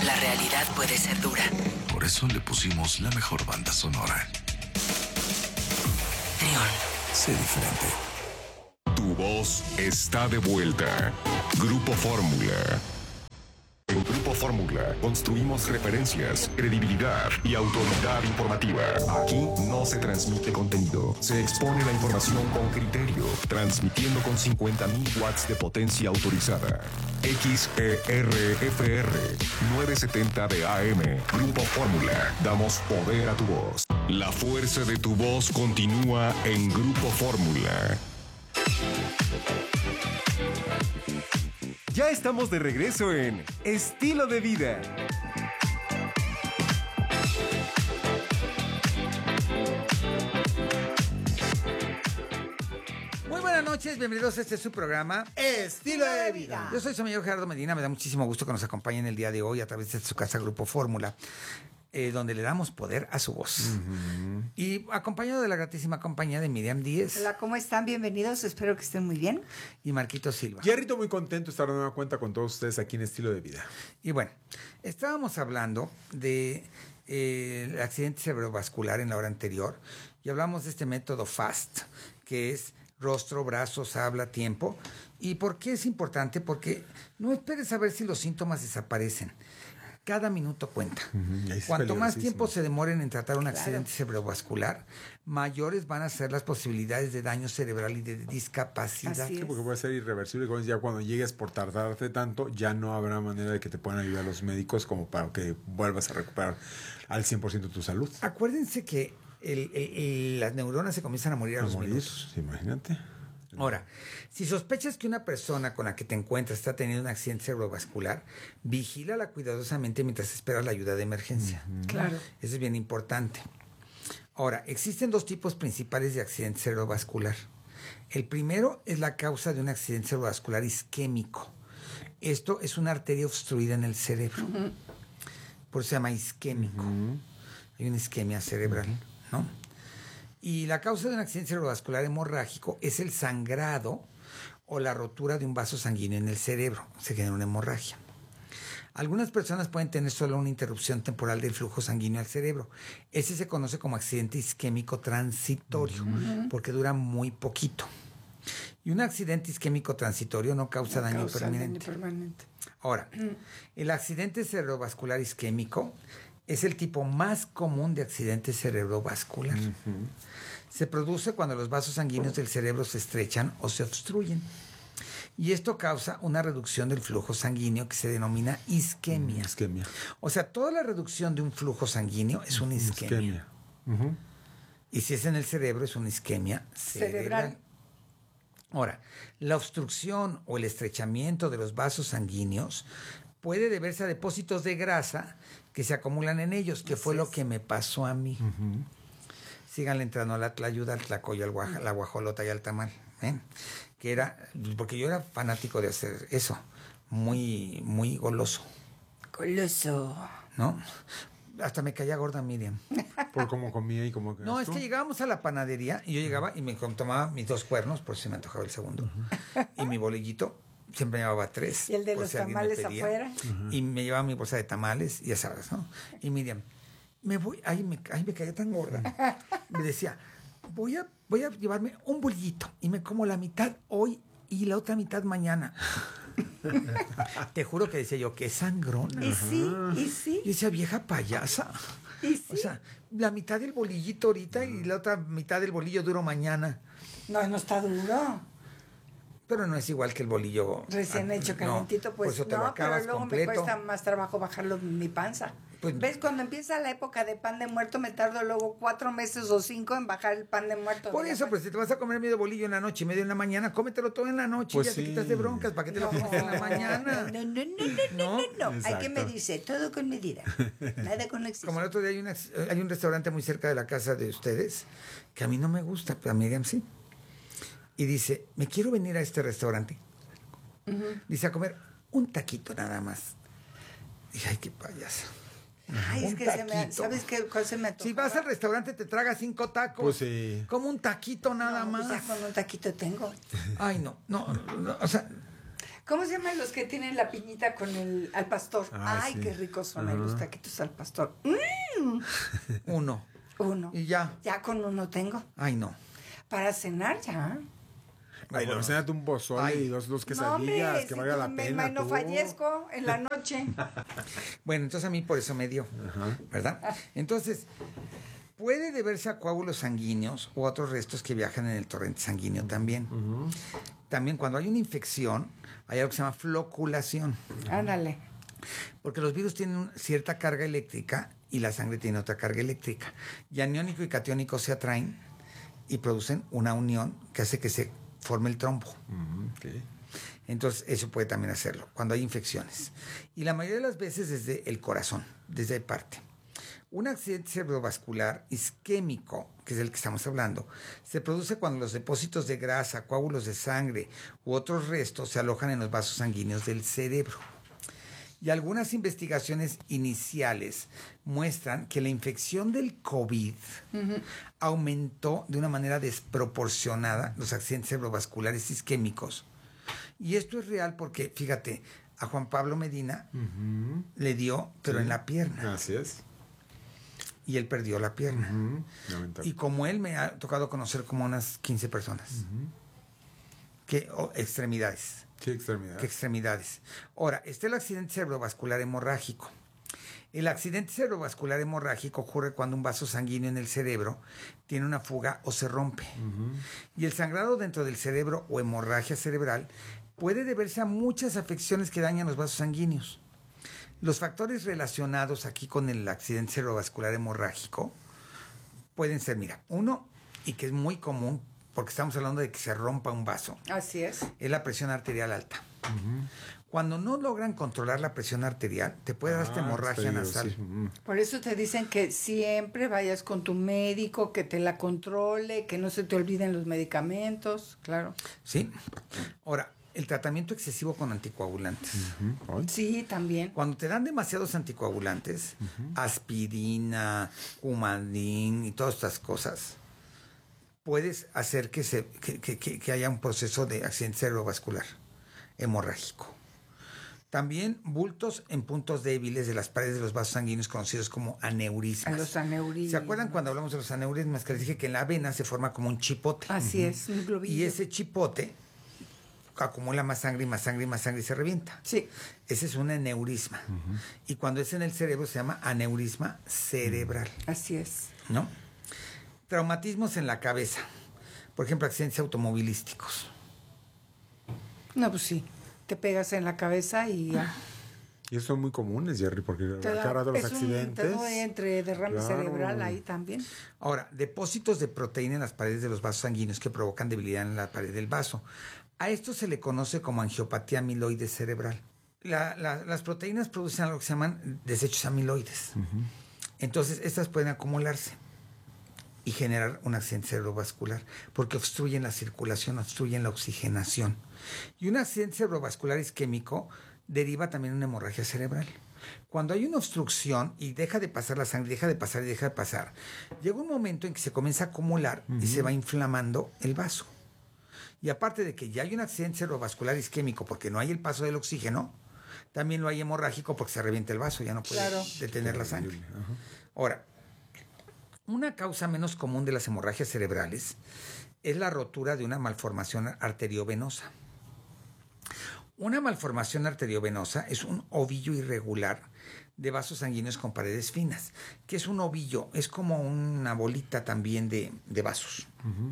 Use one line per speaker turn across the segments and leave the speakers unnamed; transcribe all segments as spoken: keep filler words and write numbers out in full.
La realidad puede ser dura.
Por eso le pusimos la mejor banda sonora.
Neón.
Sé diferente.
Tu voz está de vuelta. Grupo Fórmula. En Grupo Fórmula construimos referencias, credibilidad y autoridad informativa. Aquí no se transmite contenido, se expone la información con criterio, transmitiendo con cincuenta mil watts de potencia autorizada. X E R F R novecientos setenta de A M. Grupo Fórmula. Damos poder a tu voz. La fuerza de tu voz continúa en Grupo Fórmula.
Ya estamos de regreso en Estilo de Vida.
Muy buenas noches, bienvenidos a este su programa
Estilo de Vida.
Yo soy su amigo Gerardo Medina, me da muchísimo gusto que nos acompañen el día de hoy a través de su casa Grupo Fórmula, eh, donde le damos poder a su voz. Uh-huh. Y acompañado de la gratísima compañía de Miriam Díez.
Hola, ¿cómo están? Bienvenidos, espero que estén muy bien.
Y Marquito Silva.
Jerrito, muy contento de estar de nueva cuenta con todos ustedes aquí en Estilo de Vida.
Y bueno, estábamos hablando de eh, el accidente cerebrovascular en la hora anterior y hablamos de este método FAST, que es rostro, brazos, habla, tiempo. ¿Y por qué es importante? Porque no esperes a ver si los síntomas desaparecen. Cada minuto cuenta. Uh-huh. Cuanto más tiempo se demoren en tratar un accidente claro. cerebrovascular, mayores van a ser las posibilidades de daño cerebral y de discapacidad.
Sí, porque puede ser irreversible. Ya cuando llegues por tardarte tanto, ya no habrá manera de que te puedan ayudar los médicos como para que vuelvas a recuperar al cien por ciento tu salud.
Acuérdense que el, el, el, las neuronas se comienzan a morir a, a los morir, minutos.
Imagínate.
Ahora, si sospechas que una persona con la que te encuentras está teniendo un accidente cerebrovascular, vigílala cuidadosamente mientras esperas la ayuda de emergencia.
Uh-huh. Claro.
Eso es bien importante. Ahora, existen dos tipos principales de accidente cerebrovascular. El primero es la causa de un accidente cerebrovascular isquémico. Esto es una arteria obstruida en el cerebro. Uh-huh. Por eso se llama isquémico. Uh-huh. Hay una isquemia cerebral, ¿no? Y la causa de un accidente cerebrovascular hemorrágico es el sangrado o la rotura de un vaso sanguíneo en el cerebro. Se genera una hemorragia. Algunas personas pueden tener solo una interrupción temporal del flujo sanguíneo al cerebro. Ese se conoce como accidente isquémico transitorio, uh-huh. porque dura muy poquito. Y un accidente isquémico transitorio no causa, no daño, causa permanente. daño permanente. Ahora, uh-huh. el accidente cerebrovascular isquémico es el tipo más común de accidente cerebrovascular. Uh-huh. Se produce cuando los vasos sanguíneos del cerebro se estrechan o se obstruyen. Y esto causa una reducción del flujo sanguíneo que se denomina isquemia.
Uh, isquemia.
O sea, toda la reducción de un flujo sanguíneo es una isquemia. isquemia. Uh-huh. Y si es en el cerebro, es una isquemia cerebral. cerebral. Ahora, la obstrucción o el estrechamiento de los vasos sanguíneos puede deberse a depósitos de grasa que se acumulan en ellos, que Así fue es. lo que me pasó a mí. Uh-huh. Síganle entrando a la tlayuda, al tlacoyo, al guaja, la guajolota y al tamal. ¿eh? Que era, porque yo era fanático de hacer eso, muy, muy goloso.
Goloso.
¿No? Hasta me caía gorda Miriam.
Por cómo comía y cómo...
No, es que llegábamos a la panadería y yo llegaba y me tomaba mis dos cuernos, por si me antojaba el segundo, uh-huh. y mi bolillito. Siempre llevaba tres.
Y el de los si tamales afuera.
Uh-huh. Y me llevaba mi bolsa de tamales, ya sabes, ¿no? Y Miriam, me voy, ay, me, ay, me caía tan gorda. Me decía, voy a, voy a llevarme un bolillito y me como la mitad hoy y la otra mitad mañana. Te juro que decía yo, qué sangrona.
Y sí, y sí.
Y decía, vieja payasa.
¿Y sí?
O sea, la mitad del bolillito ahorita y la otra mitad del bolillo duro mañana.
No, no está duro.
Pero no es igual que el bolillo
recién
ah,
hecho, calentito,
no,
pues
por eso te
no,
lo acabas
pero luego
completo.
Me cuesta más trabajo bajarlo en mi panza. Pues, ¿ves? Cuando empieza la época de pan de muerto, me tardo luego cuatro meses o cinco en bajar el pan de muerto.
Por eso, pues si te vas a comer medio bolillo en la noche y medio en la mañana, cómetelo todo en la noche pues y ya sí. te quitas de broncas. ¿Para qué te no. lo comes en la mañana?
No, no, no, no, no, no, no. Hay que me dice, todo con medida. Nada con exceso.
Como el otro día hay, una, hay un restaurante muy cerca de la casa de ustedes que a mí no me gusta, pero a Miriam sí. Y dice, me quiero venir a este restaurante. Uh-huh. Dice, a comer un taquito nada más. Dije, ay, qué payasa.
Ay, es que se me, ¿sabes qué? ¿Cuál se me antojaba?
Si vas al restaurante te tragas cinco tacos.
Pues sí.
Como un taquito nada
no,
más.
Pues ya con un taquito tengo.
Ay, no, no, no, o sea...
¿Cómo se llaman los que tienen la piñita con el al pastor?
Ah,
Ay,
sí.
qué ricos son
Ajá.
ahí los taquitos al pastor. Mm,
Uno.
uno.
Y ya.
Ya con uno tengo.
Ay, no.
Para cenar ya.
Ay, no, cénate un pozole
Ay.
y dos, dos
No, hombre,
quesadillas, que
si
valga
tú
la
me-
pena.
me- no
tú.
fallezco en la noche.
Bueno, entonces a mí por eso me dio, ¿verdad? Entonces, puede deberse a coágulos sanguíneos u otros restos que viajan en el torrente sanguíneo también. También cuando hay una infección, hay algo que se llama floculación,
Ándale.
porque los virus tienen un- cierta carga eléctrica y la sangre tiene otra carga eléctrica. Y aniónico y catiónico se atraen y producen una unión que hace que se forme el trombo.
Ujú, ok.
Entonces, eso puede también hacerlo cuando hay infecciones. Y la mayoría de las veces desde el corazón, desde ahí parte. Un accidente cerebrovascular isquémico, que es el que estamos hablando, se produce cuando los depósitos de grasa, coágulos de sangre u otros restos se alojan en los vasos sanguíneos del cerebro. Y algunas investigaciones iniciales muestran que la infección del COVID aumentó de una manera desproporcionada los accidentes cerebrovasculares isquémicos. Y esto es real porque, fíjate, a Juan Pablo Medina le dio, pero
Sí.
en la pierna.
Así es.
Y él perdió la pierna.
Ujú, lamentable.
Y como él me ha tocado conocer como unas quince personas. Que, o extremidades.
¿Qué extremidad?
¿Qué extremidades? Ahora, está el accidente cerebrovascular hemorrágico. El accidente cerebrovascular hemorrágico ocurre cuando un vaso sanguíneo en el cerebro tiene una fuga o se rompe. Y el sangrado dentro del cerebro o hemorragia cerebral puede deberse a muchas afecciones que dañan los vasos sanguíneos. Los factores relacionados aquí con el accidente cerebrovascular hemorrágico pueden ser, mira, uno, y que es muy común, porque estamos hablando de que se rompa un vaso,
Así es.
es la presión arterial alta. Cuando no logran controlar la presión arterial, te puede dar esta
Ah,
hemorragia
estoy-
nasal.
sí, ujú.
Por eso te dicen que siempre vayas con tu médico, que te la controle, que no se te olviden los medicamentos, claro.
¿Sí? Ahora, el tratamiento excesivo con anticoagulantes.
Ujú. Ay.
Sí, también.
Cuando te dan demasiados anticoagulantes, aspirina, Coumadin y todas estas cosas, puedes hacer que, se, que, que- que- que haya un proceso de accidente cerebrovascular hemorrágico. También bultos en puntos débiles de las paredes de los vasos sanguíneos conocidos como aneurismas.
A los aneurismas.
¿Se acuerdan cuando hablamos de los aneurismas que les dije que en la vena se forma como un chipote?
Así es, un globillo.
Y ese chipote acumula más sangre y más sangre y más sangre y se revienta.
Sí.
Ese es un aneurisma. Y cuando es en el cerebro se llama aneurisma cerebral,
Así es.
¿no? Traumatismos en la cabeza. Por ejemplo, accidentes automovilísticos.
No, pues sí. Te pegas en la cabeza y ya.
Y esos son muy comunes, Jerry, porque
Te da-
cada rato los
es un-
accidentes.
te da entre derrame
Claro.
cerebral ahí también.
Ahora, depósitos de proteína en las paredes de los vasos sanguíneos que provocan debilidad en la pared del vaso. A esto se le conoce como angiopatía amiloide cerebral. La- la- las proteínas producen algo que se llaman desechos amiloides. Entonces, estas pueden acumularse y generar un accidente cerebrovascular porque obstruyen la circulación, obstruyen la oxigenación. Y un accidente cerebrovascular isquémico deriva también una hemorragia cerebral. Cuando hay una obstrucción y deja de pasar la sangre, deja de pasar y deja de pasar, llega un momento en que se comienza a acumular y se va inflamando el vaso. Y aparte de que ya hay un accidente cerebrovascular isquémico porque no hay el paso del oxígeno, también lo hay hemorrágico porque se revienta el vaso, ya no puede
Claro.
detener la sangre. Ahora, una causa menos común de las hemorragias cerebrales es la rotura de una malformación arteriovenosa. Una malformación arteriovenosa es un ovillo irregular de vasos sanguíneos con paredes finas. ¿Qué es un ovillo? Es como una bolita también de, de vasos.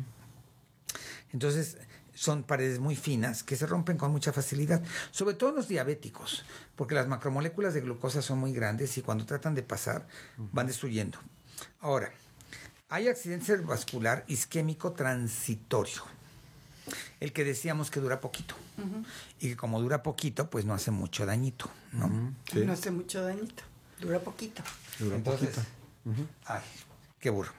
Entonces, son paredes muy finas que se rompen con mucha facilidad, sobre todo en los diabéticos, porque las macromoléculas de glucosa son muy grandes y cuando tratan de pasar van destruyendo. Ahora, hay accidente cerebrovascular isquémico transitorio, el que decíamos que dura poquito, y que como dura poquito, pues no hace mucho dañito, ¿no?
Sí.
No hace mucho dañito. Dura poquito.
Dura
Entonces,
poquito.
ay, qué burro.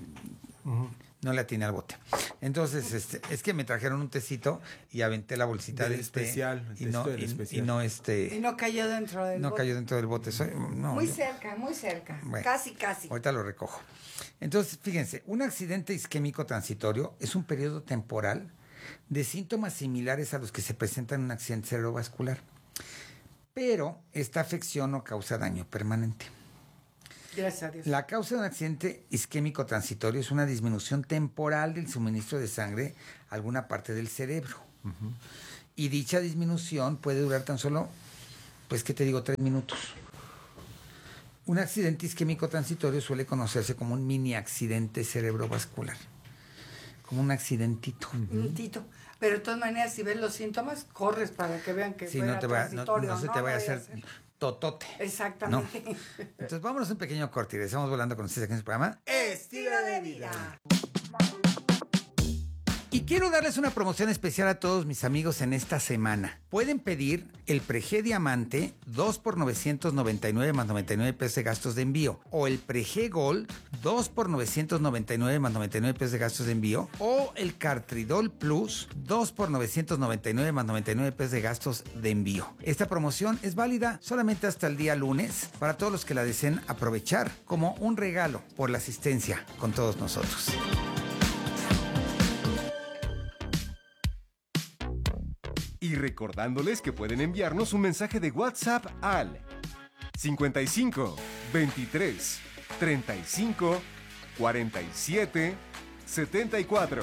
No le atiné al bote. Entonces, este, es que me trajeron un tecito y aventé la bolsita
Del
de este
especial, el
y no,
tecito del
y,
especial.
y no este
Y no cayó dentro del
no
bote.
cayó dentro del bote. Soy- no,
Muy
yo-
cerca, muy cerca.
Bueno.
Casi, casi.
Ahorita lo recojo. Entonces, fíjense, un accidente isquémico transitorio es un periodo temporal de síntomas similares a los que se presentan en un accidente cerebrovascular, pero esta afección no causa daño permanente.
Gracias a Dios.
La causa de un accidente isquémico transitorio es una disminución temporal del suministro de sangre a alguna parte del cerebro. Uh-huh. Y dicha disminución puede durar tan solo, pues, ¿qué te digo? Tres minutos. Un accidente isquémico transitorio suele conocerse como un mini accidente cerebrovascular. Como un accidentito.
Uh-huh. Pero de todas maneras, si ves los síntomas, corres para que vean que
sí,
fue
no, te va, no, no se
no
te vaya a hacer totote.
Exactamente.
¿No? Entonces vámonos a un pequeño corte y regresamos volando con ustedes aquí en el programa
Estilo de Vida.
Y quiero darles una promoción especial a todos mis amigos en esta semana. Pueden pedir el Pre-G Diamante dos por novecientos noventa y nueve más noventa y nueve pesos de gastos de envío. O el Pre-G Gold dos por novecientos noventa y nueve más noventa y nueve pesos de gastos de envío. O el Cartridol Plus dos por novecientos noventa y nueve más noventa y nueve pesos de gastos de envío. Esta promoción es válida solamente hasta el día lunes para todos los que la deseen aprovechar como un regalo por la asistencia con todos nosotros.
Y recordándoles que pueden enviarnos un mensaje de WhatsApp al cincuenta y cinco, veintitrés, treinta y cinco, cuarenta y siete, setenta y cuatro.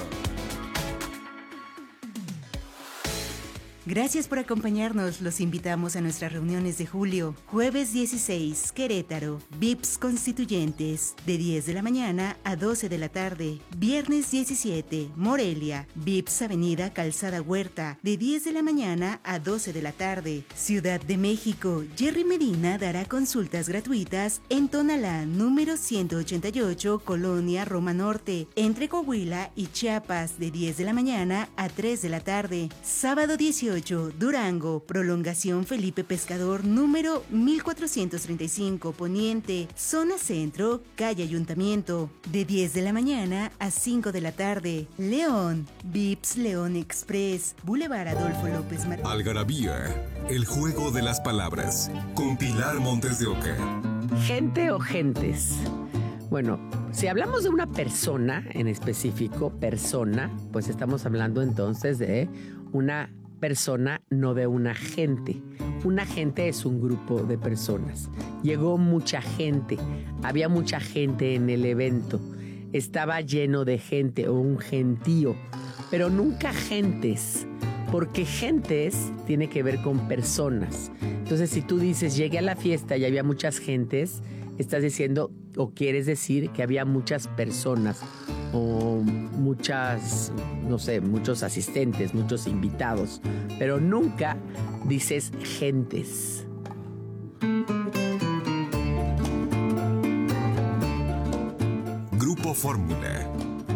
Gracias por acompañarnos. Los invitamos a nuestras reuniones de julio. Jueves dieciséis, Querétaro, V I P S Constituyentes, de diez de la mañana a doce de la tarde. Viernes diecisiete, Morelia, V I P S Avenida Calzada Huerta, de diez de la mañana a doce de la tarde. Ciudad de México, Jerry Medina dará consultas gratuitas en Tonalá, número ciento ochenta y ocho, Colonia Roma Norte, entre Coahuila y Chiapas, de diez de la mañana a tres de la tarde. Sábado dieciocho, Durango, Prolongación Felipe Pescador, número mil cuatrocientos treinta y cinco, Poniente, Zona Centro, Calle Ayuntamiento, de diez de la mañana a cinco de la tarde. León, V I P S León Express, Boulevard Adolfo López Martínez.
Algarabía, el juego de las palabras, con Pilar Montes de Oca.
¿Gente o gentes? Bueno, si hablamos de una persona en específico, persona, pues estamos hablando entonces de una persona, no de una gente. Una gente es un grupo de personas. Llegó mucha gente, había mucha gente en el evento, estaba lleno de gente o un gentío, pero nunca gentes, porque gentes tiene que ver con personas. Entonces, si tú dices llegué a la fiesta y había muchas gentes, estás diciendo o quieres decir que había muchas personas o muchas, no sé, muchos asistentes, muchos invitados, pero nunca dices gentes.
Grupo Fórmula.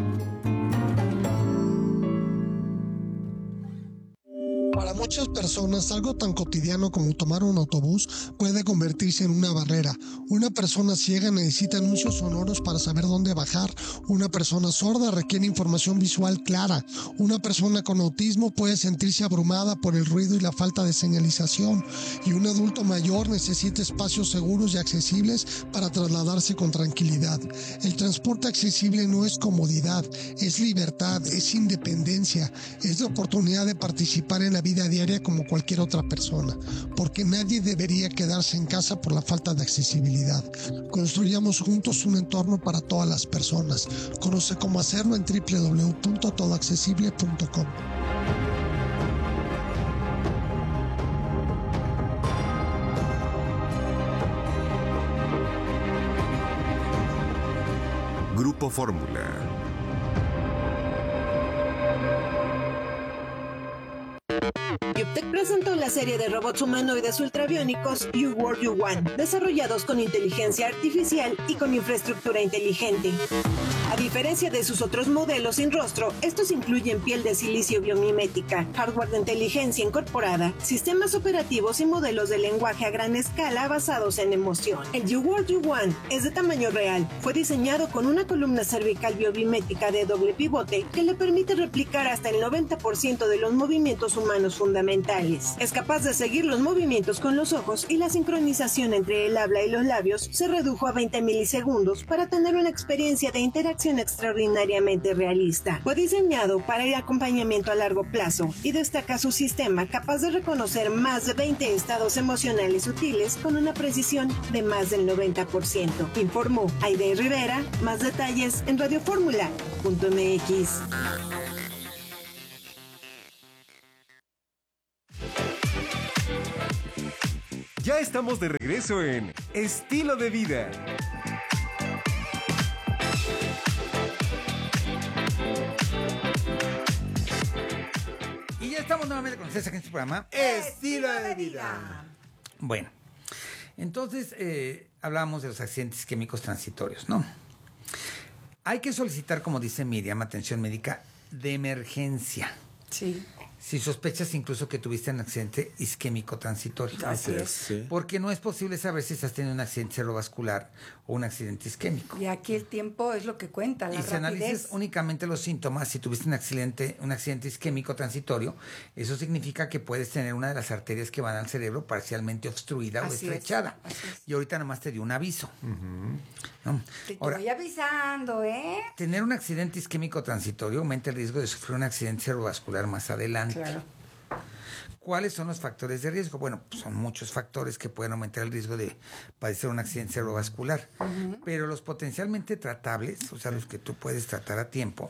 Para muchas personas, algo tan cotidiano como tomar un autobús puede convertirse en una barrera. Una persona ciega necesita anuncios sonoros para saber dónde bajar. Una persona sorda requiere información visual clara. Una persona con autismo puede sentirse abrumada por el ruido y la falta de señalización. Y un adulto mayor necesita espacios seguros y accesibles para trasladarse con tranquilidad. El transporte accesible no es comodidad, es libertad, es independencia, es la oportunidad de participar en la vida diaria como cualquier otra persona, porque nadie debería quedarse en casa por la falta de accesibilidad. Construyamos juntos un entorno para todas las personas. Conoce cómo hacerlo en doble u doble u doble u punto todo accesible punto com.
Grupo Fórmula.
Yuptec presentó la serie de robots humanoides ultrabiónicos You World You Want, desarrollados con inteligencia artificial y con infraestructura inteligente. A diferencia de sus otros modelos sin rostro, estos incluyen piel de silicio biomimética, hardware de inteligencia incorporada, sistemas operativos y modelos de lenguaje a gran escala basados en emoción. El You World You Want es de tamaño real. Fue diseñado con una columna cervical biomimética de doble pivote que le permite replicar hasta el noventa por ciento de los movimientos humanos fundamentales. vocales. Es capaz de seguir los movimientos con los ojos y la sincronización entre el habla y los labios se redujo a veinte milisegundos para tener una experiencia de interacción extraordinariamente realista. Fue diseñado para el acompañamiento a largo plazo y destaca su sistema capaz de reconocer más de veinte estados emocionales sutiles con una precisión de más del noventa por ciento. Informó Aide Rivera. Más detalles en radioformula punto m x.
Ya estamos de regreso en Estilo de Vida.
Y ya estamos nuevamente con ustedes aquí en este programa
Estilo de Vida.
Bueno, entonces eh, hablábamos de los accidentes químicos transitorios, ¿no? Hay que solicitar, como dice Miriam, atención médica de emergencia.
Sí.
Si sospechas incluso que tuviste un accidente isquémico transitorio.
Así es.
Sí.
Porque no es posible saber si estás teniendo un accidente cerebrovascular o un accidente isquémico.
Y aquí el tiempo es lo que cuenta, la
Y si
rapidez.
analices únicamente los síntomas, si tuviste un accidente, un accidente isquémico transitorio, eso significa que puedes tener una de las arterias que van al cerebro parcialmente obstruida
Así
o estrechada.
es, así es.
Y ahorita nada más te dio un aviso. ¿No?
Te
Ahora,
estoy avisando, ¿eh?
tener un accidente isquémico transitorio aumenta el riesgo de sufrir un accidente cerebrovascular más adelante.
Claro.
¿Cuáles son los factores de riesgo? Bueno, pues son muchos factores que pueden aumentar el riesgo de padecer un accidente cerebrovascular. Uh-huh. Pero los potencialmente tratables, o sea, los que tú puedes tratar a tiempo,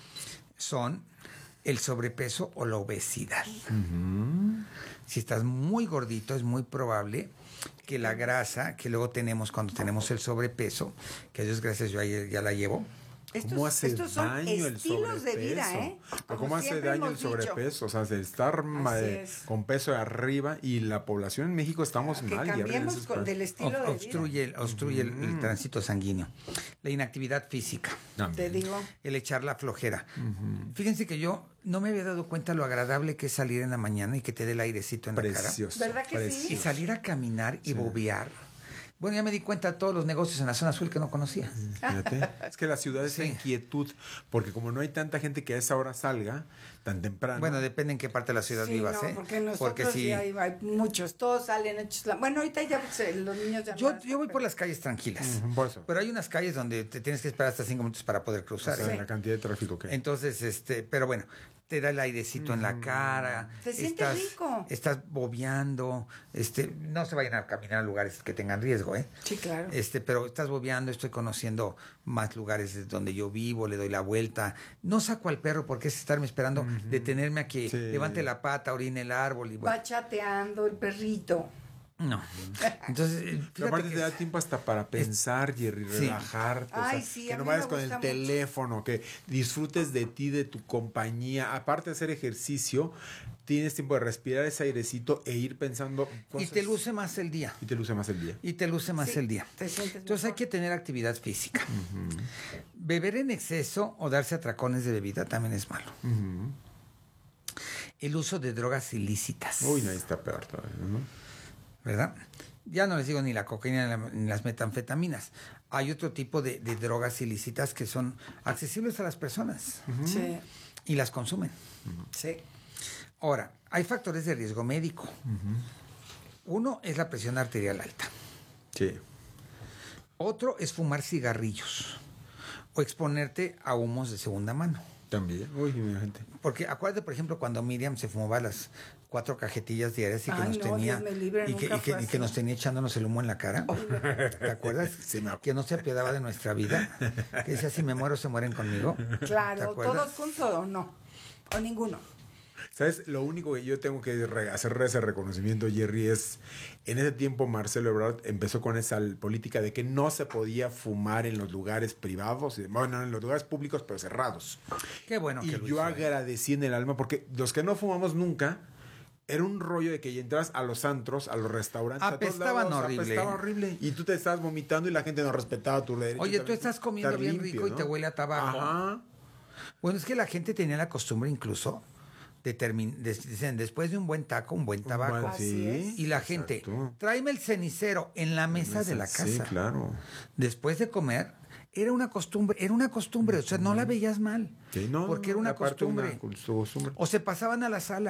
son el sobrepeso o la obesidad. Uh-huh. Si estás muy gordito, es muy probable que la grasa que luego tenemos cuando tenemos el sobrepeso, que a Dios gracias yo ya, ya la llevo.
Estos, ¿Cómo hace
estos son
daño el
estilos
sobrepeso?
de vida, ¿eh?
Como ¿Cómo hace daño el sobrepeso? Dicho. O sea, de estar eh, con peso de arriba y la población en México estamos
que
mal.
Que cambiemos con, del estilo o, de
obstruye,
vida.
Obstruye mm. el, el tránsito sanguíneo. La inactividad física.
Te digo.
El echar la flojera. Uh-huh. Fíjense que yo no me había dado cuenta lo agradable que es salir en la mañana y que te dé el airecito en
Precioso.
la cara.
¿Verdad que
Precioso.
sí?
Y salir a caminar y sí. bobear. Bueno, ya me di cuenta de todos los negocios en la zona azul que no conocía.
Fíjate. Es que la ciudad es
sí.
inquietud, porque como no hay tanta gente que a esa hora salga, tan temprano.
Bueno, depende en qué parte de la ciudad
sí,
vivas,
no,
¿eh?
Porque nosotros porque sí hay, hay muchos, todos salen hechos. La... Bueno, ahorita ya pues, los niños ya
Yo,
no
yo voy por las calles tranquilas.
Uh-huh, por eso.
Pero hay unas calles donde te tienes que esperar hasta cinco minutos para poder cruzar.
O sea,
¿eh?
la cantidad de tráfico que hay.
Entonces, este, pero bueno, te da el airecito mm. en la cara.
Se siente
estás,
rico.
Estás bobeando. Este, no se vayan a caminar a lugares que tengan riesgo, ¿eh?
Sí, claro.
Este, pero estás bobeando, estoy conociendo más lugares donde yo vivo, le doy la vuelta. No saco al perro porque es estarme esperando, uh-huh. detenerme a que sí. levante la pata, orine el árbol y bueno.
Va chateando el perrito.
No. Entonces,
aparte te da tiempo hasta para pensar, es... Jerry,
sí.
relajarte.
Ay,
o sea,
sí,
que no vayas con el mucho. teléfono, que disfrutes de ti, de tu compañía. Aparte de hacer ejercicio, tienes tiempo de respirar ese airecito e ir pensando cosas.
Y te luce más el día.
Y te luce más el día.
Y te luce más
sí,
el día.
Te sientes
Entonces
mejor.
hay que tener actividad física.
Uh-huh.
Beber en exceso o darse atracones de bebida también es malo.
Uh-huh.
El uso de drogas ilícitas.
Uy, no, ahí está peor todavía, ¿no?
¿Verdad? Ya no les digo ni la cocaína ni, la, ni las metanfetaminas. Hay otro tipo de, de drogas ilícitas que son accesibles a las personas.
Uh-huh. Sí.
Y las consumen.
Uh-huh. Sí.
Ahora, hay factores de riesgo médico. Uh-huh. Uno es la presión arterial alta.
Sí.
Otro es fumar cigarrillos o exponerte a humos de segunda mano.
También. Uy, mi gente.
Porque acuérdate, por ejemplo, cuando Miriam se fumaba las cuatro cajetillas diarias y que
Ay,
nos
no,
tenía
Dios me libre,
y, que, y, que, y que nos tenía echándonos el humo en la cara. ¿Te acuerdas?
Sí, me acuerdo.
Que no se apiadaba de nuestra vida. Que decía, si me muero, se mueren conmigo.
Claro, todos juntos o no. O ninguno.
¿Sabes? Lo único que yo tengo que re- hacer ese reconocimiento, Jerry, es en ese tiempo Marcelo Ebrard empezó con esa política de que no se podía fumar en los lugares privados, bueno, en los lugares públicos, pero cerrados.
Qué bueno que
y
lo
yo
hizo,
agradecí en el alma, porque los que no fumamos nunca, era un rollo de que ya entras a los antros, a los restaurantes,
apestaban
a todos lados,
horrible.
apestaba horrible. Y tú te estabas vomitando y la gente no respetaba tu derecho.
Oye, tú estás comiendo bien limpio, rico, ¿no? Y te huele a tabaco.
Ajá.
Bueno, es que la gente tenía la costumbre incluso de termin- de, dicen, después de un buen taco, un buen tabaco.
Buen, sí,
y la gente,
exacto. Tráeme
el cenicero en la mesa de la casa.
Sí, claro.
Después de comer, era una costumbre, era una costumbre, o sea, no la veías mal.
Sí, no,
porque era una costumbre.
Una costumbre.
O se pasaban a la sala.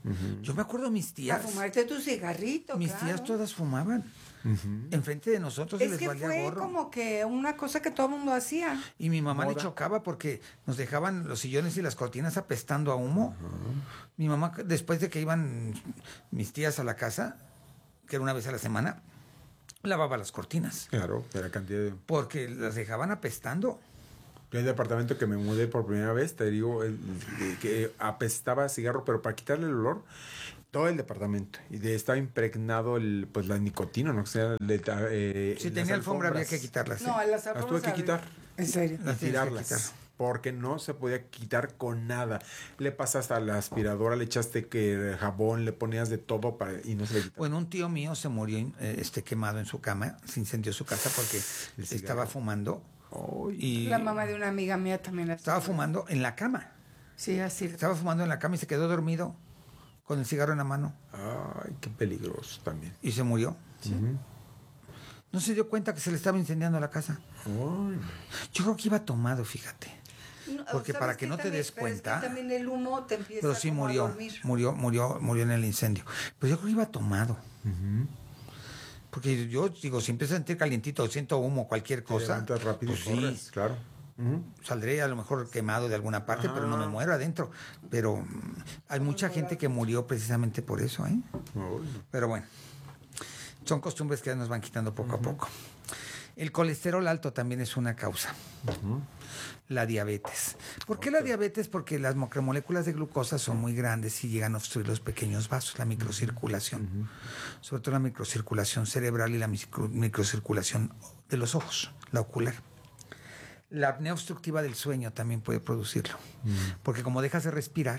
Uh-huh. Yo me acuerdo de mis tías.
A fumarte tu cigarrito,
Mis
claro.
tías todas fumaban. Uh-huh. Enfrente de nosotros
es
se les
que
valía
fue
gorro.
como que una cosa que todo el mundo hacía.
Y mi mamá
Moda.
le chocaba porque nos dejaban los sillones y las cortinas apestando a humo. Uh-huh. Mi mamá, después de que iban mis tías a la casa, que era una vez a la semana, lavaba las cortinas.
Claro, de la cantidad de...
Porque las dejaban apestando.
Yo en el departamento que me mudé por primera vez, te digo, el, el, que apestaba a cigarro, pero para quitarle el olor, todo el departamento. Y de, estaba impregnado el, pues la nicotina, ¿no? O sea, el, eh,
si tenía alfombra había que quitarlas. ¿sí?
No, a las
Las
alfombras...
tuve que quitar.
¿En serio?
Y tirarlas. Porque no se podía quitar con nada. Le pasaste a la aspiradora, le echaste que jabón, le ponías de todo para y no se le quitaba.
Bueno, un tío mío se murió eh, este, quemado en su cama, se incendió su casa porque estaba fumando.
Oh,
y
la mamá de una amiga mía también la
estaba fumando en la cama.
Sí, así.
Estaba fumando en la cama y se quedó dormido con el cigarro en la mano.
Ay, qué peligroso también.
Y se murió.
Sí. Uh-huh.
No se dio cuenta que se le estaba incendiando la casa.
Ay.
Yo creo que iba tomado, fíjate.
No,
porque para que, que no
también,
te des cuenta.
Es que también el humo te empieza
pero sí
como
murió,
a dormir.
murió, murió, murió en el incendio. Pero yo creo que iba tomado.
Uh-huh.
Porque yo digo, si empiezo a sentir calientito, siento humo, cualquier cosa.
Te rápido,
pues
corres,
sí,
claro. Uh-huh.
Saldré a lo mejor quemado de alguna parte, ah. pero no me muero adentro. Pero um, hay mucha gente que murió precisamente por eso, ¿eh?
Oh, no.
Pero bueno, son costumbres que nos van quitando poco uh-huh. a poco. El colesterol alto también es una causa. Uh-huh. La diabetes. ¿Por qué okay. la diabetes? Porque las macromoléculas de glucosa son muy grandes y llegan a obstruir los pequeños vasos, la microcirculación. Uh-huh. Sobre todo la microcirculación cerebral y la micro, microcirculación de los ojos, la ocular. La apnea obstructiva del sueño también puede producirlo. Uh-huh. Porque como dejas de respirar,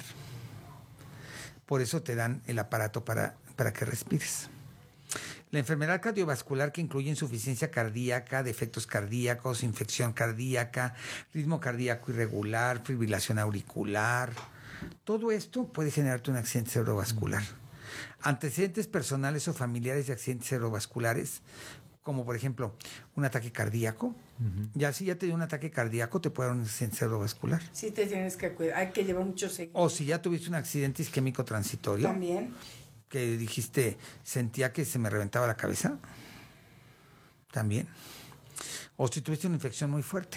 por eso te dan el aparato para, para que respires. La enfermedad cardiovascular, que incluye insuficiencia cardíaca, defectos cardíacos, infección cardíaca, ritmo cardíaco irregular, fibrilación auricular, todo esto puede generarte un accidente cerebrovascular. Antecedentes personales o familiares de accidentes cerebrovasculares, como por ejemplo un ataque cardíaco, uh-huh. ya si ya te dio un ataque cardíaco, te puede dar un accidente cerebrovascular.
Sí, te tienes que cuidar, hay que llevar mucho seguimiento.
O si ya tuviste un accidente isquémico transitorio.
También.
Que dijiste, sentía que se me reventaba la cabeza, también. O si tuviste una infección muy fuerte.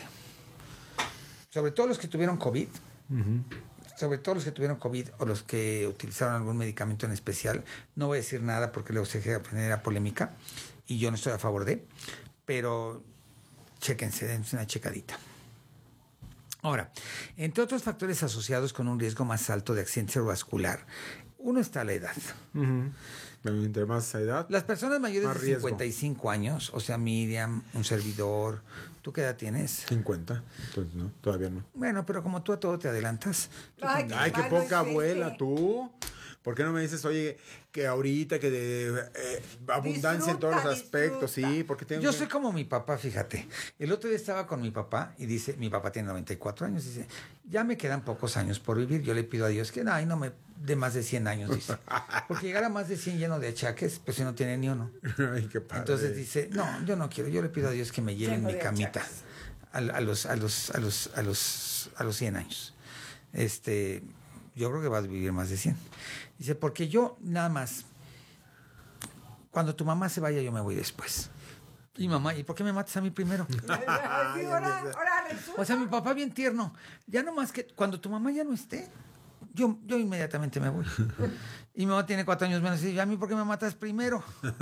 Sobre todo los que tuvieron COVID, uh-huh. sobre todo los que tuvieron COVID o los que utilizaron algún medicamento en especial, no voy a decir nada porque luego se genera polémica y yo no estoy a favor de, pero chéquense, dense una checadita. Ahora, entre otros factores asociados con un riesgo más alto de accidente cerebrovascular, uno está la edad.
Uh-huh. Entre más edad,
las personas mayores de
riesgo.
cincuenta y cinco años, o sea, Miriam, un servidor, ¿tú qué edad tienes?
cincuenta, entonces no, todavía no.
Bueno, pero como tú a todo te adelantas.
Ay,
Ay qué poca abuela, sí. tú. ¿Por qué no me dices, oye, que ahorita que de eh, abundancia disfruta, en todos los aspectos? Disfruta. Sí, porque tengo
Yo
que...
soy como mi papá, fíjate. El otro día estaba con mi papá y dice, mi papá tiene noventa y cuatro años, dice, ya me quedan pocos años por vivir. Yo le pido a Dios que ay, no me dé más de cien años, dice. Porque llegar a más de cien lleno de achaques, pues si no tiene ni uno.
Ay, qué padre.
Entonces dice, no, yo no quiero, yo le pido a Dios que me lleve en mi camita a, a los, a los, a los, a los, a los cien años. Este, yo creo que vas a vivir más de cien. Dice, porque yo nada más, cuando tu mamá se vaya, yo me voy después. Y mamá, ¿y por qué me matas a mí primero?
Ay, ahora, ahora
o sea, mi papá bien tierno. Ya nomás que cuando tu mamá ya no esté, yo, yo inmediatamente me voy. Y mi mamá tiene cuatro años menos. Y dice, ¿a mí por qué me matas primero?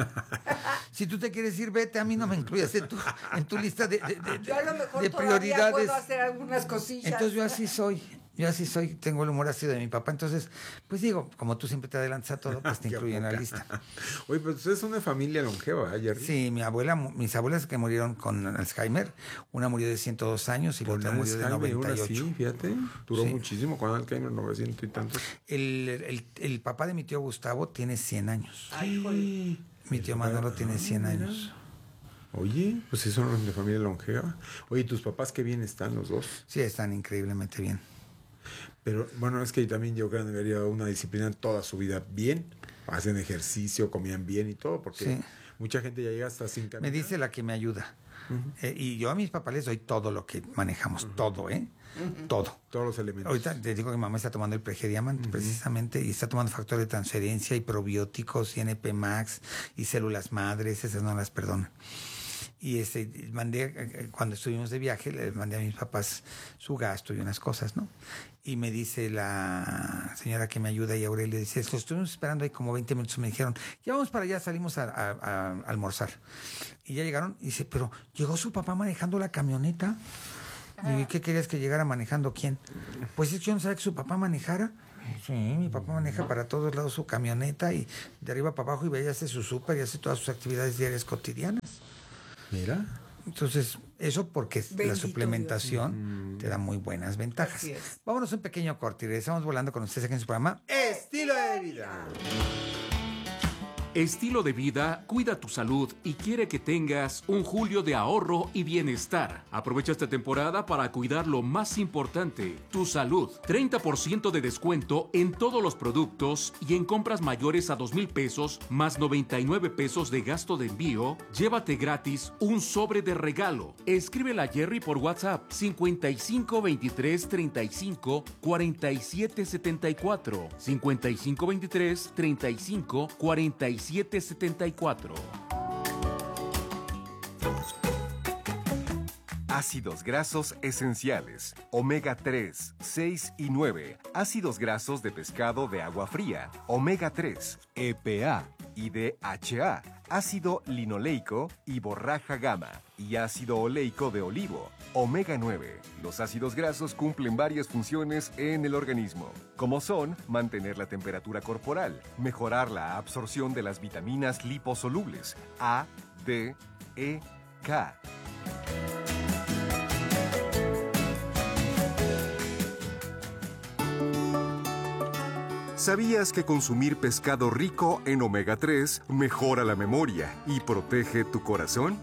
Si tú te quieres ir, vete. A mí no me incluyas en tu, en tu lista de, de, de,
yo a lo mejor
de prioridades.
Puedo hacer algunas cosillas.
Entonces yo así soy. Yo así soy, tengo el humor así de mi papá. Entonces, pues digo, como tú siempre te adelantas a todo, pues te incluyo en la lista.
Oye, pero ustedes son una familia longeva, ¿eh, Jerry?
Sí, mi abuela, mis abuelas que murieron con Alzheimer, una murió de ciento dos años y la otra murió de noventa y ocho.
Sí, fíjate, duró
sí.
muchísimo con Alzheimer, novecientos y tantos.
El, el, el papá de mi tío Gustavo tiene cien años.
Ay,
mi tío Manolo ah, tiene cien años.
Oye, pues sí son de familia longeva. Oye, ¿tus papás qué bien están los dos?
Sí, están increíblemente bien.
Pero bueno, es que también yo creo que debería una disciplina toda su vida bien. Hacen ejercicio, comían bien y todo, porque, sí. Mucha gente ya llega hasta sin caminar.
Me dice la que me ayuda. Uh-huh. eh, y yo a mis papás les doy todo lo que manejamos, uh-huh. todo, ¿eh? Uh-huh. Todo.
Todos los elementos.
Ahorita te digo que mi mamá está tomando el Pregediamante, uh-huh. precisamente, y está tomando factor de transferencia y probióticos y N P Max y células madres, esas no las perdono. Y este, mandé, cuando estuvimos de viaje, le mandé a mis papás su gasto y unas cosas, ¿no? Y me dice la señora que me ayuda y Aurelio, dice, lo estuvimos esperando ahí como veinte minutos, me dijeron, ya vamos para allá, salimos a, a, a, a almorzar. Y ya llegaron, y dice, pero llegó su papá manejando la camioneta. ¿Y qué querías que llegara manejando quién? Pues es que yo no sabía que su papá manejara. Sí, mi papá maneja para todos lados su camioneta y de arriba para abajo y ve y hace su súper y hace todas sus actividades diarias cotidianas.
Mira.
Entonces, eso porque Bendito la suplementación Dios. Te da muy buenas ventajas. Vámonos a un pequeño corte y regresamos volando con ustedes aquí en su programa Estilo de Vida.
Estilo de Vida cuida tu salud y quiere que tengas un julio de ahorro y bienestar. Aprovecha esta temporada para cuidar lo más importante, tu salud. treinta por ciento de descuento en todos los productos y en compras mayores a dos mil pesos más noventa y nueve pesos de gasto de envío. Llévate gratis un sobre de regalo. Escríbele a Jerry por WhatsApp cincuenta y cinco veintitrés treinta y cinco cuarenta y siete setenta y cuatro. cincuenta y cinco veintitrés treinta y cinco cuarenta y siete setenta y cuatro.
Ácidos grasos esenciales, omega tres, seis y nueve, ácidos grasos de pescado de agua fría, omega tres, E P A y D H A, ácido linoleico y borraja gamma, y ácido oleico de olivo, omega nueve. Los ácidos grasos cumplen varias funciones en el organismo, como son mantener la temperatura corporal, mejorar la absorción de las vitaminas liposolubles A, D, E, K. ¿Sabías que consumir pescado rico en omega tres mejora la memoria y protege tu corazón?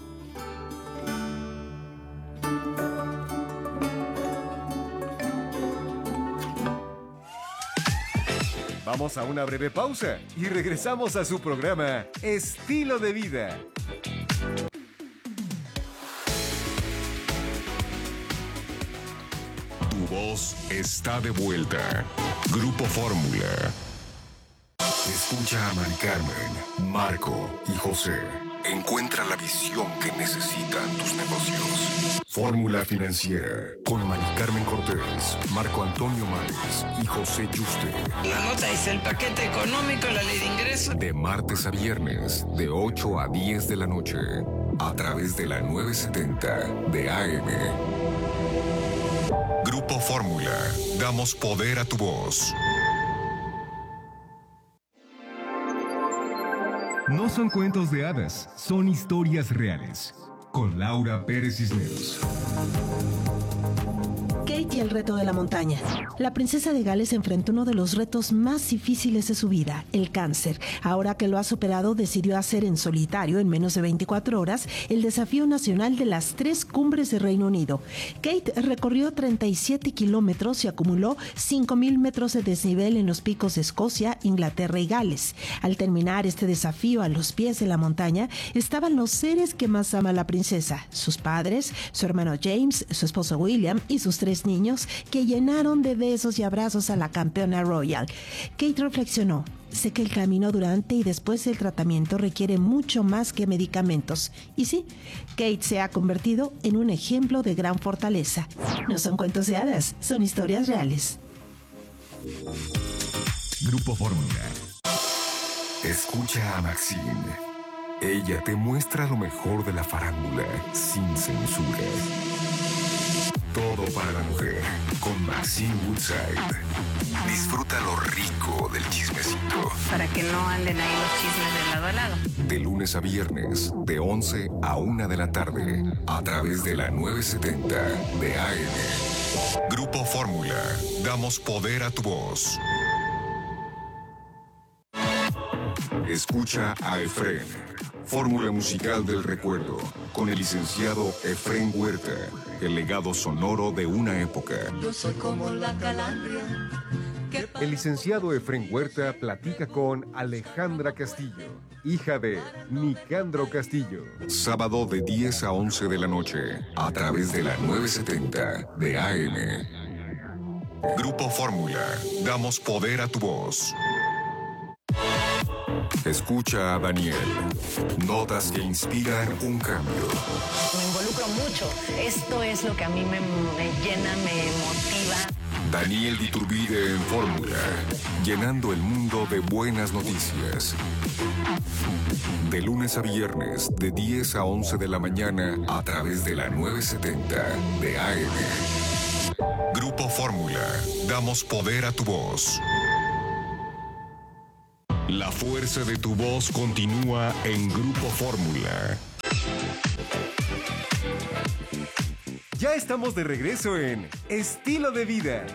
Vamos a una breve pausa y regresamos a su programa Estilo de Vida.
Tu voz está de vuelta. Grupo Fórmula.
Escucha a Mari Carmen, Marco y José. Encuentra la visión que necesitan tus negocios. Fórmula Financiera con Mari Carmen Cortés, Marco Antonio Mares y José Yuste.
La nota es el paquete económico, la ley de ingresos.
De martes a viernes, de ocho a diez de la noche, a través de la novecientos setenta de A M.
Grupo Fórmula. Damos poder a tu voz.
No son cuentos de hadas, son historias reales. Con Laura Pérez Cisneros.
Kate y el reto de la montaña. La princesa de Gales enfrentó uno de los retos más difíciles de su vida, el cáncer. Ahora que lo ha superado, decidió hacer en solitario, en menos de veinticuatro horas, el desafío nacional de las tres cumbres de Reino Unido. Kate recorrió treinta y siete kilómetros y acumuló cinco mil metros de desnivel en los picos de Escocia, Inglaterra y Gales. Al terminar este desafío a los pies de la montaña, estaban los seres que más ama la princesa, sus padres, su hermano James, su esposo William y sus tres niños, que llenaron de besos y abrazos a la campeona royal. Kate reflexionó: sé que el camino durante y después del tratamiento requiere mucho más que medicamentos. Y sí, Kate se ha convertido en un ejemplo de gran fortaleza. No son cuentos de hadas, son historias reales.
Grupo Fórmula.
Escucha a Maxine. Ella te muestra lo mejor de la farándula sin censura. Todo para la mujer con Maxine Woodside. Disfruta lo rico del chismecito.
Para que no anden ahí los chismes de lado a lado.
De lunes a viernes, de once a una de la tarde, a través de la novecientos setenta de A M.
Grupo Fórmula. Damos poder a tu voz.
Escucha a Efrén. Fórmula musical del recuerdo, con el licenciado Efrén Huerta, el legado sonoro de una época.
Yo soy como la calandria.
El licenciado Efrén Huerta platica con Alejandra Castillo. hija de Nicandro Castillo.
Sábado de diez a once de la noche, a través de la novecientos setenta de A M. Grupo Fórmula, damos poder a tu voz. Escucha a Daniel. Notas que inspiran un cambio.
Me involucro mucho. Esto es lo que a mí me, me llena, me motiva.
Daniel Iturbide en Fórmula, llenando el mundo de buenas noticias. De lunes a viernes, de diez a once de la mañana, a través de la novecientos setenta de A M. Grupo Fórmula, damos poder a tu voz. La fuerza de tu voz continúa en Grupo Fórmula.
Ya estamos de regreso en Estilo de Vida.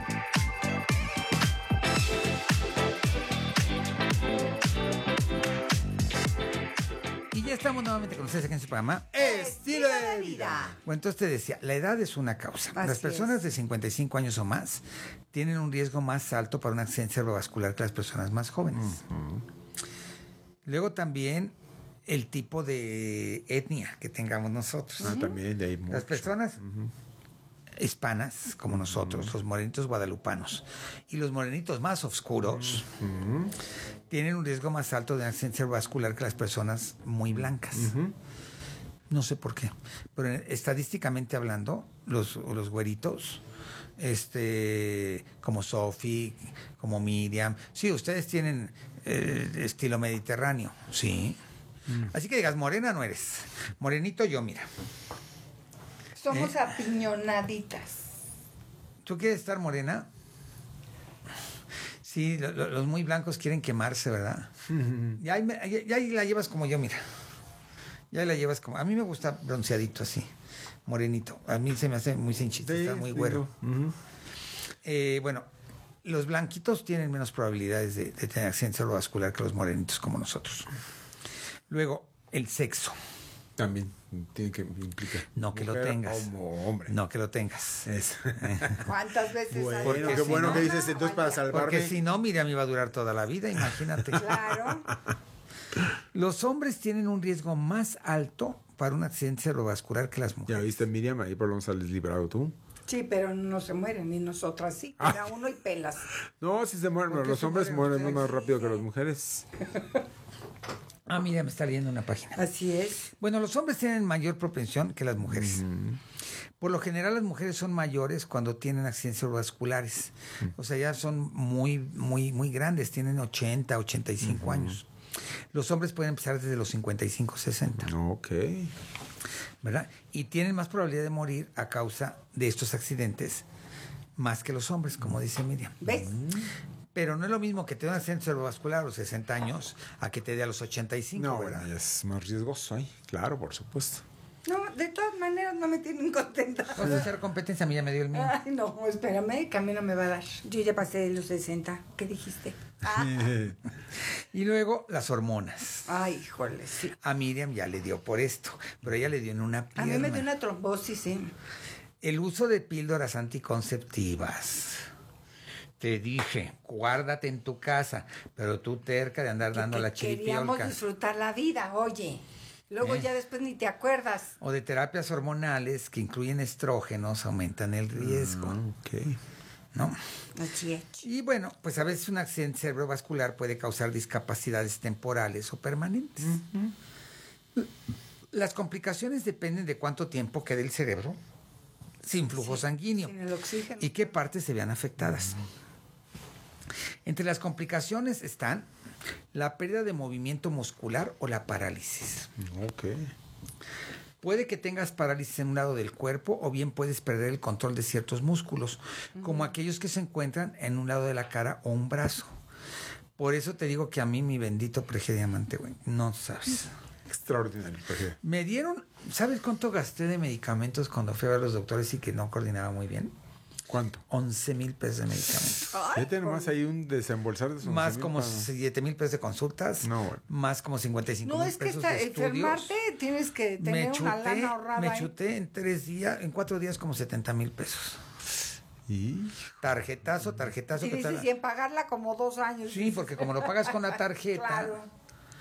Y ya estamos nuevamente con ustedes aquí en su programa
Estilo de Vida.
Bueno, entonces te decía, la edad es una causa.
Así
las personas
es.
de cincuenta y cinco años o más tienen un riesgo más alto para un accidente cerebrovascular que las personas más jóvenes. Uh-huh. Luego también el tipo de etnia que tengamos nosotros.
Ah, uh-huh. También de ahí mucho.
Las personas uh-huh. hispanas, como nosotros, uh-huh. los morenitos guadalupanos, y los morenitos más oscuros, uh-huh. tienen un riesgo más alto de accidente cerebrovascular que las personas muy blancas. Uh-huh. No sé por qué, pero estadísticamente hablando, los, los güeritos, este, como Sophie, como Miriam, sí, ustedes tienen eh, estilo mediterráneo, sí. Mm. Así que digas, morena no eres. Morenito yo, mira.
Somos
¿Eh?
apiñonaditas.
¿Tú quieres estar morena? Sí, lo, lo, los muy blancos quieren quemarse, ¿verdad? Mm-hmm. Ya, ahí, ya, ya ahí la llevas como yo, mira. Ya la llevas como... A mí me gusta bronceadito así, morenito. A mí se me hace muy cinchito, sí, está muy sí, güero. Uh-huh. Eh, bueno, los blanquitos tienen menos probabilidades de, de tener accidente cerebrovascular que los morenitos como nosotros. Luego, el sexo.
También tiene que implicar.
No que lo tengas.
Como hombre.
No que lo tengas.
Eso.
¿Cuántas veces?
Bueno,
porque
qué
si
bueno
no,
que dices entonces para salvarme.
Porque si no, Miriam iba a durar toda la vida, imagínate.
Claro.
Los hombres tienen un riesgo más alto para un accidente cerebrovascular que las mujeres.
Ya viste, Miriam, ahí por lo menos sales librado tú.
Sí, pero no se mueren, ni nosotras sí.
Ah.
Era uno y pelas.
No, sí se mueren, pero los hombres mueren, mueren más rápido que las mujeres.
Ah, mira, me está leyendo una página.
Así es.
Bueno, los hombres tienen mayor propensión que las mujeres. Uh-huh. Por lo general, las mujeres son mayores cuando tienen accidentes cerebrovasculares. Uh-huh. O sea, ya son muy, muy, muy grandes, tienen ochenta, ochenta y cinco uh-huh. años. Los hombres pueden empezar desde los cincuenta y cinco, sesenta.
Ok.
¿Verdad? Y tienen más probabilidad de morir a causa de estos accidentes más que los hombres, como dice Miriam.
¿Ves?
Pero no es lo mismo que te dé un accidente cerebrovascular a los sesenta años a que te dé a los ochenta y cinco.
No,
¿verdad?
bueno, es más riesgoso ahí. Claro, por supuesto.
No, de todas maneras no me tienen contenta.
Vas a hacer competencia, a mí ya me dio el mío.
Ay, no, espérame, que a mí no me va a dar. Yo ya pasé de los sesenta. ¿Qué dijiste? Ah.
Y luego las hormonas.
Ay, híjole, sí.
A Miriam ya le dio por esto, pero ella le dio en una pierna.
A mí me dio una trombosis, sí.
El uso de píldoras anticonceptivas. Te dije, guárdate en tu casa, pero tú terca de andar
que,
dando
que
la chiripiolca.
Queríamos disfrutar la vida, oye. Luego ¿Eh? ya después ni te acuerdas.
O de terapias hormonales que incluyen estrógenos, aumentan el riesgo.
Mm, ok.
¿No?
Así es.
Y bueno, pues a veces un accidente cerebrovascular puede causar discapacidades temporales o permanentes. Uh-huh. Las complicaciones dependen de cuánto tiempo quede el cerebro sin flujo sí, sanguíneo
sin el oxígeno.
Y qué partes se vean afectadas. Uh-huh. Entre las complicaciones están la pérdida de movimiento muscular o la parálisis.
Ok.
Puede que tengas parálisis en un lado del cuerpo o bien puedes perder el control de ciertos músculos, uh-huh. como aquellos que se encuentran en un lado de la cara o un brazo. Por eso te digo que a mí mi bendito Pregediamante, güey, no sabes.
Extraordinario. Prege.
Me dieron, ¿sabes cuánto gasté de medicamentos cuando fui a ver a los doctores y que no coordinaba muy bien?
¿Cuánto?
once mil pesos de medicamentos.
Fíjate nomás hay un desembolsar de
más como para... siete mil pesos de consultas.
No, bueno.
Más como cincuenta y cinco mil pesos de estudios.
No, es que está, enfermarte tienes que tener
chuté,
una lana ahorrada.
Me
ahí.
chuté en tres días, en cuatro días como setenta mil pesos.
¿Y?
Tarjetazo, tarjetazo.
Y dices, y en pagarla como dos años.
Sí, porque como lo pagas con la tarjeta.
Claro.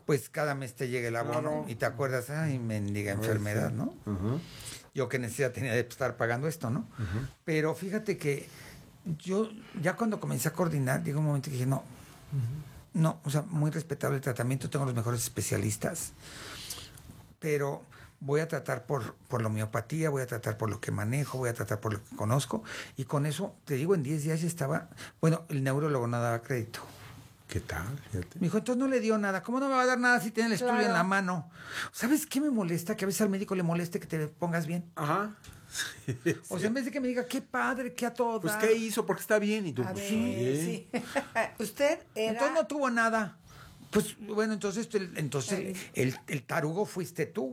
pues cada mes te llega el abono
Claro.
y te acuerdas, ay, mendiga enfermedad, ¿no?
Uh-huh.
Yo qué necesidad tenía de estar pagando esto, ¿no?
Uh-huh.
Pero fíjate que yo ya cuando comencé a coordinar, llegó un momento que dije, no, uh-huh. no, o sea, muy respetable el tratamiento, tengo los mejores especialistas, pero voy a tratar por, por la homeopatía, voy a tratar por lo que manejo, voy a tratar por lo que conozco, y con eso, te digo, en diez días ya estaba, bueno, el neurólogo no daba crédito.
¿Qué tal? Fíjate.
Me dijo, entonces no le dio nada. ¿Cómo no me va a dar nada si tiene el estudio
Claro.
en la mano? ¿Sabes qué me molesta? Que a veces al médico le moleste que te pongas bien.
Ajá.
O sea, en vez de que me diga, qué padre, qué a todo
Pues,
dar.
¿qué hizo? Porque está bien. Y tú,
A
pues,
ver,
oye.
sí. Usted era...
Entonces no tuvo nada. Pues bueno, entonces, el, entonces el, el, el tarugo fuiste tú.